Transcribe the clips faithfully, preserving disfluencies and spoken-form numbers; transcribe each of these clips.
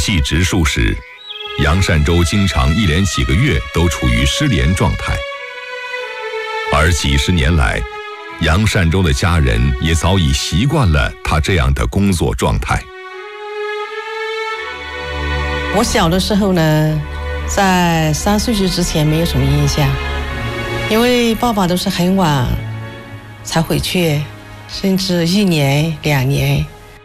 系植树时，杨善洲经常一连几个月都处于失联状态。而几十年来，杨善洲的家人也早已习惯了他这样的工作状态。 我小的时候呢，在三岁岁之前没有什么印象，因为爸爸都是很晚才回去，甚至一年两年。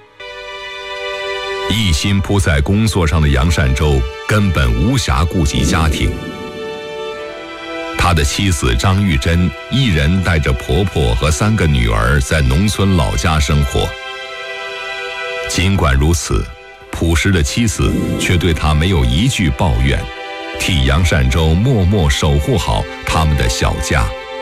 一心扑在工作上的杨善洲根本无暇顾及家庭。他的妻子张玉珍一人带着婆婆和三个女儿在农村老家生活。尽管如此，朴实的妻子却对他没有一句抱怨，替杨善洲默默守护好他们的小家。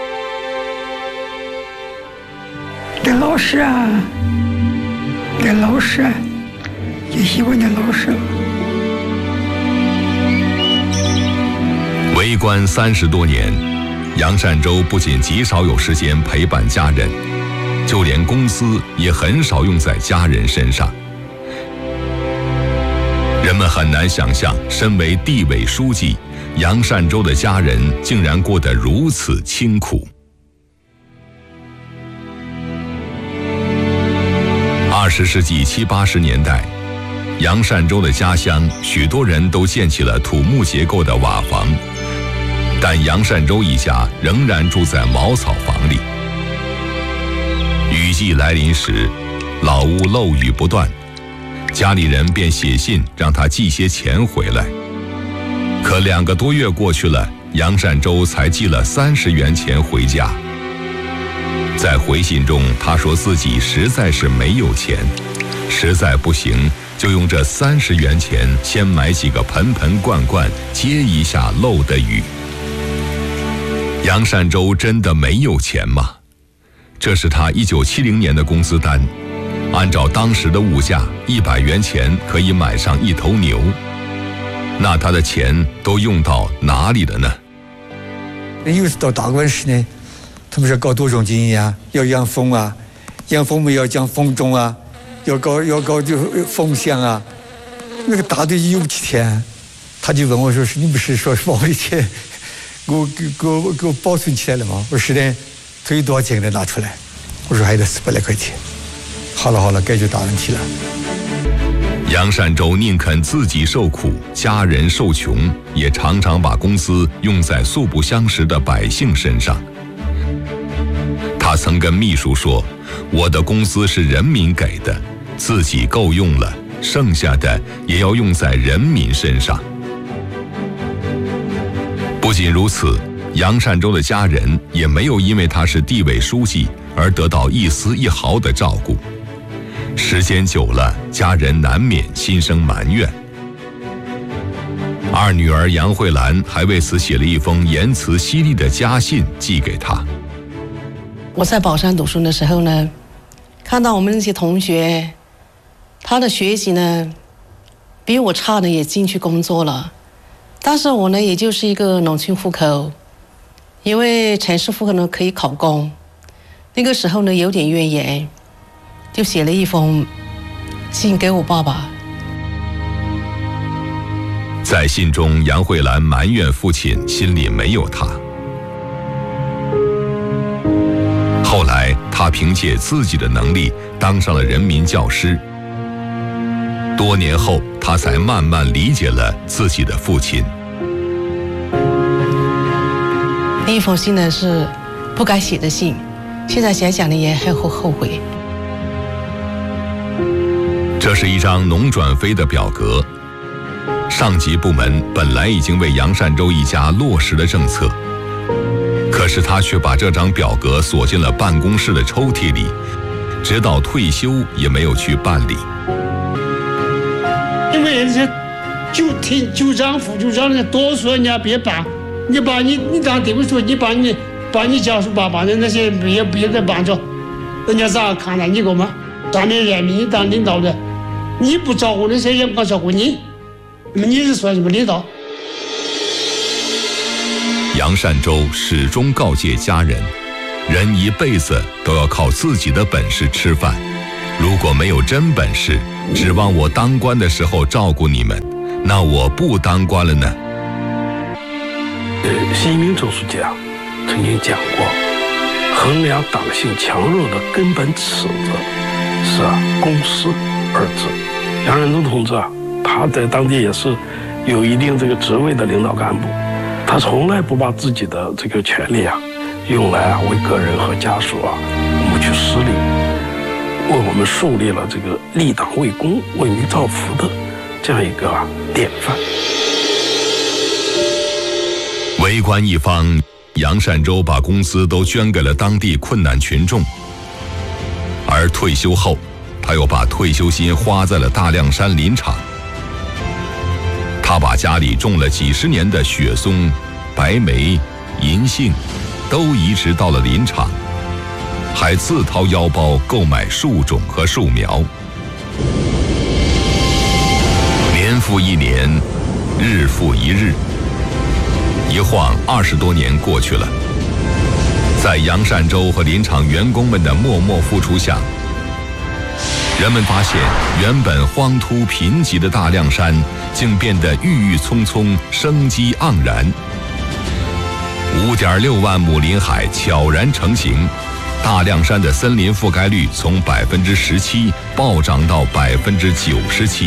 得老实啊，得老实啊，就习惯得老实了。 为官三十多年，杨善洲不仅极少有时间陪伴家人，就连工资也很少用在家人身上。人们很难想象，身为地委书记，杨善洲的家人竟然过得如此清苦。二十世纪七八十年代，杨善洲的家乡许多人都建起了土木结构的瓦房，但杨善洲一家仍然住在茅草房里。雨季来临时，老屋漏雨不断，家里人便写信让他寄些钱回来。可两个多月过去了，杨善洲才寄了三十元钱回家。在回信中，他说自己实在是没有钱，实在不行就用这三十元钱先买几个盆盆罐罐，接一下漏的雨。杨善洲真的没有钱吗？这是他一九七零年的工资单，按照当时的物价，一百元钱可以买上一头牛。那他的钱都用到哪里了呢？ 有时到大观时呢，他们说搞多种经营啊，要养蜂啊，养蜂们要讲蜂种啊，要搞要搞就蜂箱啊，那个大队有不起钱，他就问我说：“是你不是说是把我的钱给我给给我给我保存起来了吗？”我说：“是的。”他有多少钱给他拿出来？我说还得四百来块钱。好了好了，解决大问题了。 杨善洲宁肯自己受苦，家人受穷，也常常把工资用在素不相识的百姓身上。他曾跟秘书说：“我的工资是人民给的，自己够用了，剩下的也要用在人民身上。”不仅如此，杨善洲的家人也没有因为他是地委书记而得到一丝一毫的照顾。时间久了，家人难免心生埋怨。二女儿杨慧兰还为此写了一封言辞犀利的家信寄给他。 我在宝山读书的时候呢，看到我们那些同学，他的学习呢比我差的也进去工作了，但是我呢也就是一个农村户口，因为城市户口呢可以考公，那个时候呢有点怨言，就写了一封信给我爸爸。 在信中，杨慧兰埋怨父亲心里没有他。后来，他凭借自己的能力当上了人民教师。多年后，他才慢慢理解了自己的父亲。 那一封信呢是不该写的信，现在想想呢也很后悔。 这是一张农转非的表格，上级部门本来已经为杨善洲一家落实了政策，可是他却把这张表格锁进了办公室的抽屉里，直到退休也没有去办理。 因为人家就听就长副就长的多说人家别办，你把你你当地委书记，你把你把你家属爸爸的那些别别的办着，人家咋看待你个嘛？上面人民你当领导的，你不照顾那些人，不照顾你，你是算什么领导？ 杨善洲始终告诫家人，人一辈子都要靠自己的本事吃饭， 如果没有真本事，指望我当官的时候照顾你们，那我不当官了呢？ 呃，习近平总书记啊，曾经讲过，衡量党性强弱的根本尺子是啊公私二治。杨善洲同志啊，他在当地也是有一定这个职位的领导干部，他从来不把自己的这个权利啊用来啊为个人和家属啊谋取私利，为我们树立了这个立党为公、为民造福的这样一个啊典范。 为官一方，杨善洲把工资都捐给了当地困难群众，而退休后，他又把退休金花在了大凉山林场。他把家里种了几十年的雪松、白梅、银杏都移植到了林场，还自掏腰包购买树种和树苗。年复一年，日复一日，一晃二十多年过去了。在杨善洲和林场员工们的默默付出下，人们发现原本荒秃贫瘠的大凉山竟变得郁郁葱葱，生机盎然。五点六万亩林海悄然成型，大凉山的森林覆盖率从百分之十七暴涨到百分之九十七。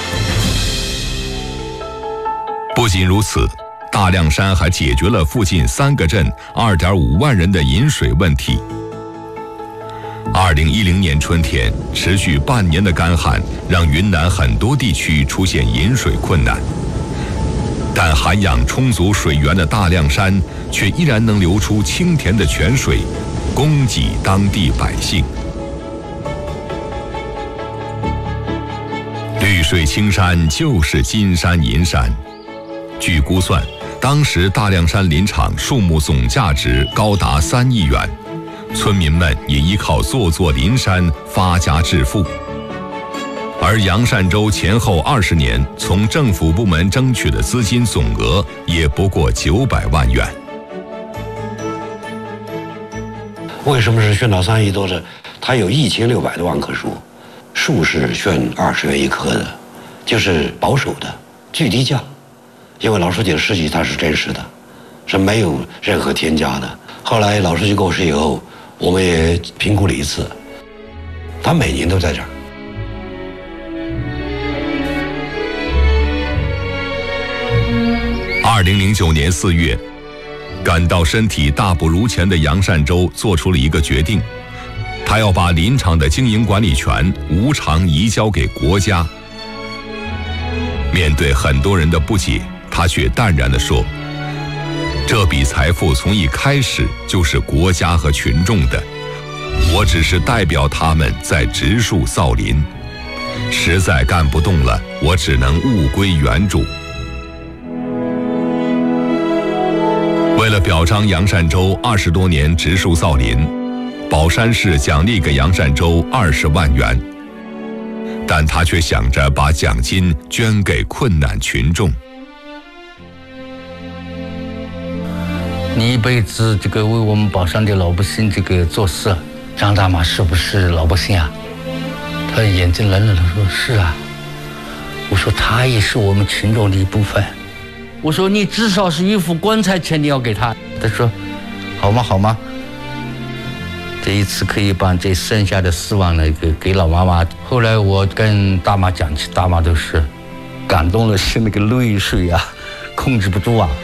不仅如此，大凉山还解决了附近三个镇二点五万人的饮水问题。二零一零年春天，持续半年的干旱让云南很多地区出现饮水困难，但涵养充足水源的大凉山却依然能流出清甜的泉水，供给当地百姓。绿水青山就是金山银山。据估算，当时大凉山林场树木总价值高达三亿元，村民们也依靠座座林山发家致富。而杨善洲前后二十年从政府部门争取的资金总额也不过九百万元。 为什么是宣导三亿多呢？它有一千六百多万棵树，树是宣二十元一棵的，就是保守的最低价。因为老书记的事迹它是真实的，是没有任何添加的。后来老书记过世以后，我们也评估了一次，他每年都在这儿。 二零零九年四月，感到身体大不如前的杨善洲做出了一个决定，他要把林场的经营管理权无偿移交给国家。面对很多人的不解，他却淡然地说：“这笔财富从一开始就是国家和群众的，我只是代表他们在植树造林，实在干不动了，我只能物归原主。”为了表彰杨善洲二十多年植树造林，宝山市奖励给杨善洲二十万元，但他却想着把奖金捐给困难群众。 你一辈子这个为我们宝山的老百姓这个做事，张大妈是不是老百姓啊？他眼睛冷冷地说：“是啊。”我说：“他也是我们群众的一部分。”我说：“你至少是一副棺材钱你要给他。”他说：“好吗好吗，这一次可以把这剩下的四万呢给给老妈妈。”后来我跟大妈讲起，大妈都是感动了，是那个泪水啊控制不住啊。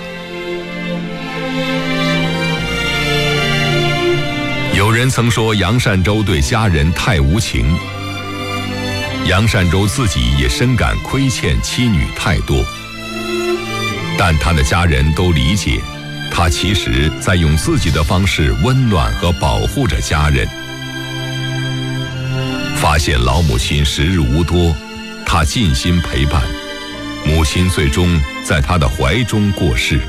有人曾说杨善洲对家人太无情，杨善洲自己也深感亏欠妻女太多，但他的家人都理解，他其实在用自己的方式温暖和保护着家人。发现老母亲时日无多，他尽心陪伴，母亲最终在他的怀中过世。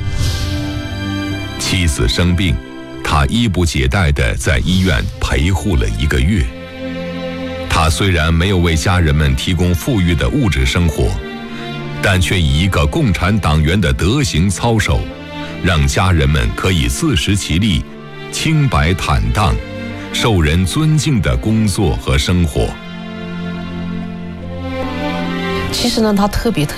妻子生病，他衣不解带地在医院陪护了一个月。他虽然没有为家人们提供富裕的物质生活，但却以一个共产党员的德行操守，让家人们可以自食其力，清白坦荡， 受人尊敬的工作和生活。 其实呢，他特别特